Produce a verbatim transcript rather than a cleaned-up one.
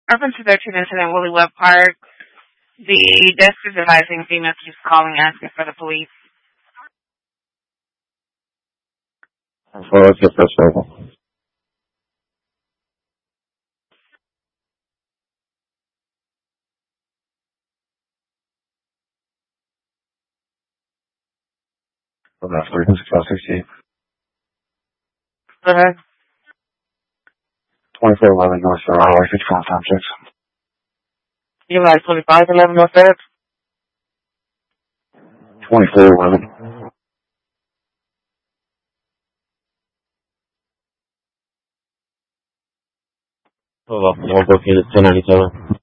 Urban two thirteen incident, Willie Webb Park. The desk is advising female keeps calling asking for the police. So what's your first level? From that frequency twelve sixty-eight. Go ahead. twenty-four eleven North Star Highway, fifty-five time six. You like twenty-five eleven North Ed? twenty-four eleven. Hold on, one book here at ten ninety-seven.